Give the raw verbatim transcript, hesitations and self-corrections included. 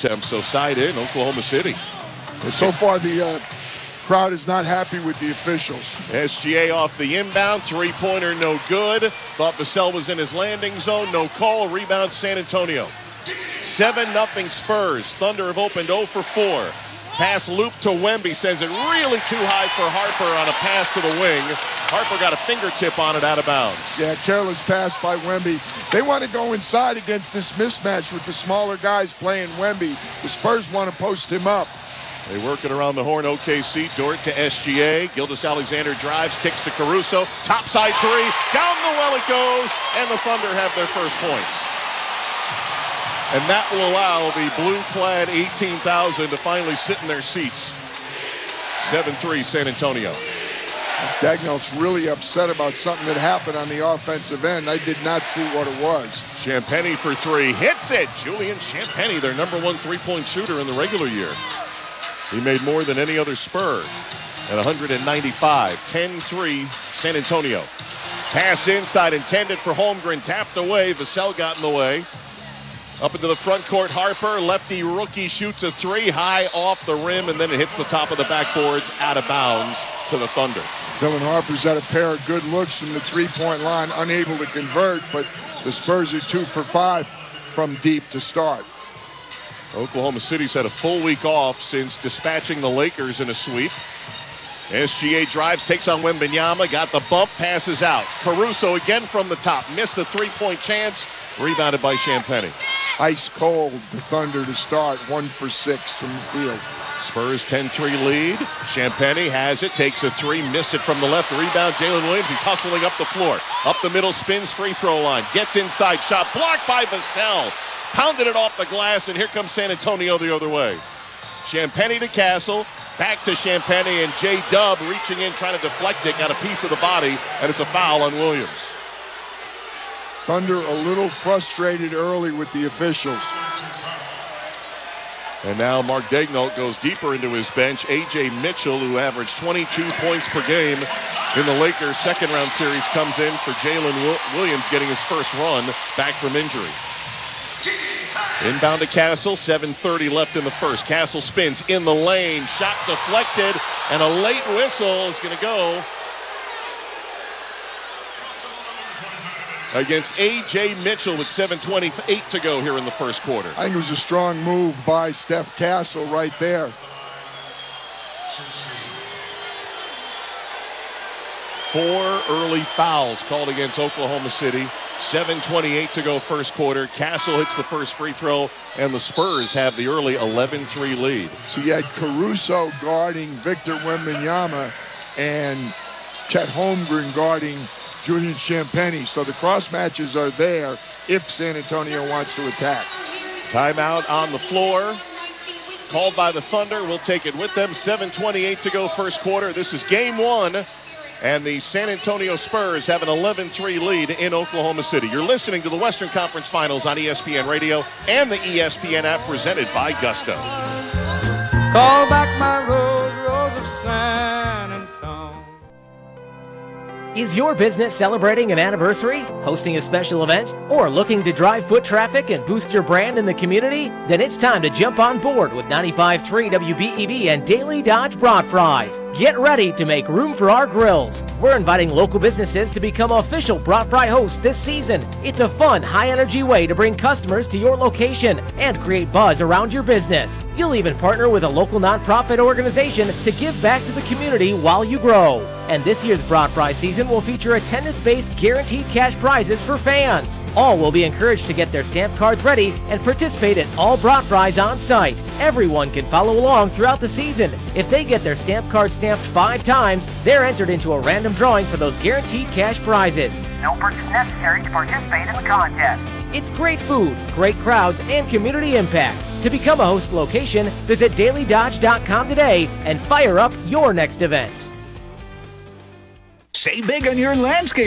attempt, so side in Oklahoma City. And so far, the uh, crowd is not happy with the officials. S G A off the inbound, three-pointer no good. Thought Vassell was in his landing zone, no call. Rebound San Antonio. seven nothing Spurs. Thunder have opened oh for four. Pass loop to Wemby, sends it really too high for Harper on a pass to the wing. Harper got a fingertip on it out of bounds. Yeah, careless pass by Wemby. They want to go inside against this mismatch with the smaller guys playing Wemby. The Spurs want to post him up. They work it around the horn, O K C. Dort to S G A. Gilgeous-Alexander drives, kicks to Caruso. Topside three. Down the well it goes. And the Thunder have their first points. And that will allow the blue-clad eighteen thousand to finally sit in their seats. seven three San Antonio. Dagnall's really upset about something that happened on the offensive end. I did not see what it was. Champagnie for three. Hits it. Julian Champagnie, their number one three-point shooter in the regular year. He made more than any other Spur at one ninety-five. ten three San Antonio. Pass inside intended for Holmgren. Tapped away. Vassell got in the way. Up into the front court, Harper, lefty rookie, shoots a three high off the rim, and then it hits the top of the backboards out of bounds to the Thunder. Dylan Harper's had a pair of good looks from the three-point line, unable to convert, but the Spurs are two for five from deep to start. Oklahoma City's had a full week off since dispatching the Lakers in a sweep. S G A drives, takes on Wembanyama, got the bump, passes out. Caruso again from the top, missed the three-point chance, rebounded by Champagnie. Ice cold, the Thunder to start, one for six from the field. Spurs ten three lead. Champagnie has it, takes a three, missed it from the left. Rebound, Jalen Williams, he's hustling up the floor. Up the middle, spins, free throw line. Gets inside, shot blocked by Vassell. Pounded it off the glass, and here comes San Antonio the other way. Champagnie to Castle, back to Champagnie, and J-Dub reaching in, trying to deflect it, got a piece of the body, and it's a foul on Williams. Thunder a little frustrated early with the officials. And now Mark Daigneault goes deeper into his bench. A J Mitchell, who averaged twenty-two points per game in the Lakers' second-round series, comes in for Jalen Williams, getting his first run back from injury. Inbound to Castle, seven thirty left in the first. Castle spins in the lane, shot deflected, and a late whistle is going to go against A J Mitchell with seven twenty-eight to go here in the first quarter. I think it was a strong move by Steph Castle right there. Four early fouls called against Oklahoma City. seven twenty-eight to go first quarter. Castle hits the first free throw, and the Spurs have the early eleven three lead. So you had Caruso guarding Victor Wembanyama and Chet Holmgren guarding Julian Champagnie. So the cross matches are there if San Antonio wants to attack. Timeout on the floor. Called by the Thunder. We'll take it with them. seven twenty-eight to go first quarter. This is game one. And the San Antonio Spurs have an eleven three lead in Oklahoma City. You're listening to the Western Conference Finals on E S P N Radio and the E S P N app presented by Gusto. Call back my rose, rose of San Antonio. Is your business celebrating an anniversary, hosting a special event, or looking to drive foot traffic and boost your brand in the community? Then it's time to jump on board with ninety-five point three W B E V and Daily Dodge Broad Fries. Get ready to make room for our grills. We're inviting local businesses to become official Brat Fry hosts this season. It's a fun, high-energy way to bring customers to your location and create buzz around your business. You'll even partner with a local nonprofit organization to give back to the community while you grow. And this year's Brat Fry season will feature attendance-based guaranteed cash prizes for fans. All will be encouraged to get their stamp cards ready and participate in all Brat Fries on site. Everyone can follow along throughout the season. If they get their stamp card stamped five times, they're entered into a random drawing for those guaranteed cash prizes. No purchase necessary to participate in the contest. It's great food, great crowds, and community impact. To become a host location, visit daily dodge dot com today and fire up your next event. Save big on your landscape